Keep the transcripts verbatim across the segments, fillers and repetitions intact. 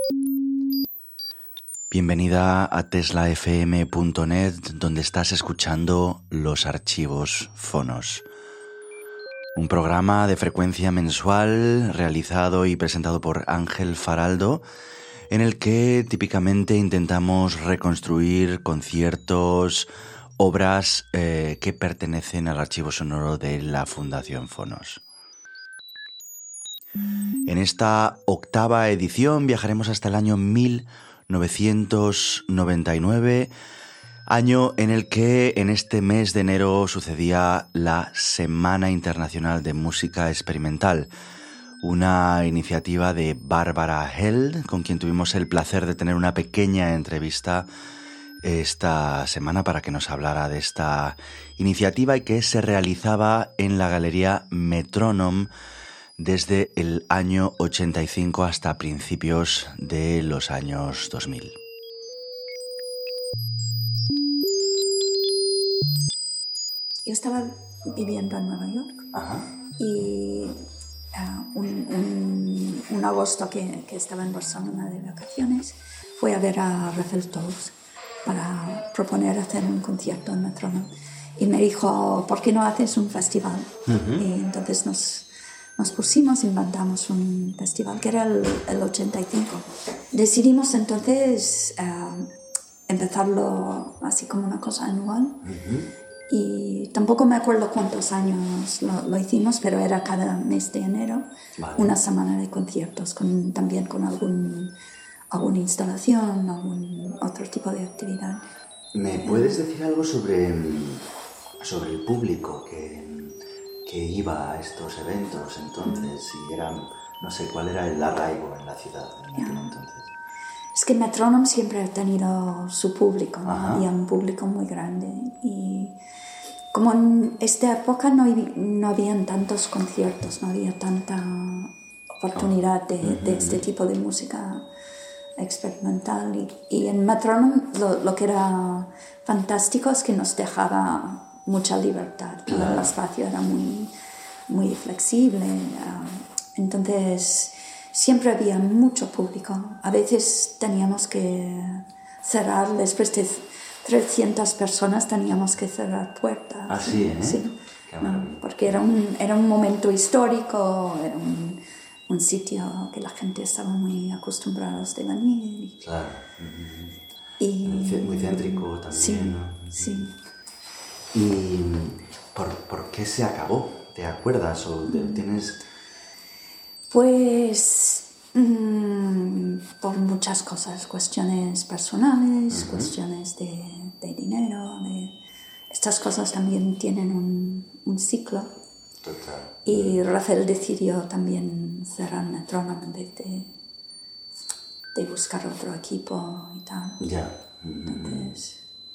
Bienvenida a tesla f m punto net, donde estás escuchando Los Archivos Fonos. Un programa de frecuencia mensual realizado y presentado por Ángel Faraldo, en el que típicamente intentamos reconstruir conciertos, obras eh, que pertenecen al archivo sonoro de la Fundación Fonos. En esta octava edición viajaremos hasta el año mil novecientos noventa y nueve, año en el que en este mes de enero sucedía la Semana Internacional de Música Experimental, una iniciativa de Barbara Held, con quien tuvimos el placer de tener una pequeña entrevista esta semana para que nos hablara de esta iniciativa y que se realizaba en la Galería Metronome desde el año ochenta y cinco hasta principios de los años dos mil. Yo estaba viviendo en Nueva York. Ajá. y uh, un, un, un agosto que, que estaba en Barcelona de vacaciones, fui a ver a Rafael Tous para proponer hacer un concierto en Metronome. Y me dijo, ¿por qué no haces un festival? Uh-huh. Y entonces nos... Nos pusimos, inventamos un festival que era el, el ochenta y cinco. Decidimos entonces uh, empezarlo así como una cosa anual. Uh-huh. Y tampoco me acuerdo cuántos años lo, lo hicimos, pero era cada mes de enero, vale. Una semana de conciertos, con, también con algún, alguna instalación, algún otro tipo de actividad. ¿Me puedes decir algo sobre, sobre el público que... que iba a estos eventos entonces? Y eran, no sé, ¿cuál era el arraigo en la ciudad en aquel yeah. entonces? Es que Metronome siempre ha tenido su público, ¿no? Había un público muy grande y como en esta época no, no habían tantos conciertos, no había tanta oportunidad de, uh-huh. de este tipo de música experimental y, y en Metronome lo, lo que era fantástico es que nos dejaba mucha libertad, claro. El espacio era muy, muy flexible, uh, entonces siempre había mucho público. A veces teníamos que cerrar, después de trescientas personas teníamos que cerrar puertas. ¿Ah, sí? ¿eh? Sí, no, porque era un, era un momento histórico, era un, un sitio que la gente estaba muy acostumbrada de venir. Claro, uh-huh. y, muy céntrico también. Sí, ¿no? sí. ¿Y por, por qué se acabó? ¿Te acuerdas o te, tienes...? Pues mmm, por muchas cosas, cuestiones personales, uh-huh. cuestiones de, de dinero, de... estas cosas también tienen un, un ciclo. Total. Y Rafael decidió también cerrar Metronome en vez de, de buscar otro equipo y tal. Ya. Yeah. Entonces...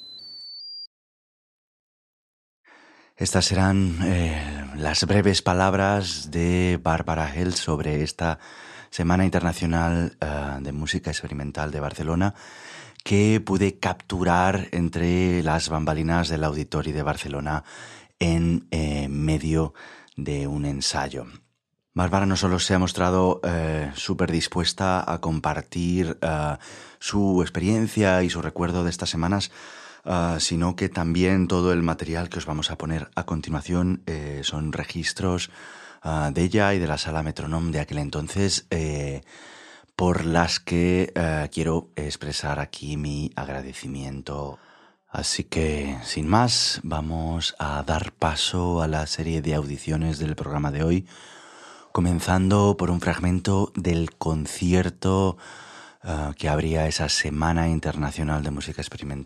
Estas serán eh, las breves palabras de Barbara Held sobre esta Semana Internacional uh, de Música Experimental de Barcelona, que pude capturar entre las bambalinas del Auditori de Barcelona en eh, medio de un ensayo. Bárbara no solo se ha mostrado eh, súper dispuesta a compartir uh, su experiencia y su recuerdo de estas semanas, Uh, sino que también todo el material que os vamos a poner a continuación eh, son registros uh, de ella y de la Sala Metronome de aquel entonces, eh, por las que uh, quiero expresar aquí mi agradecimiento. Así que, sin más, vamos a dar paso a la serie de audiciones del programa de hoy, comenzando por un fragmento del concierto uh, que abría esa Semana Internacional de Música Experimental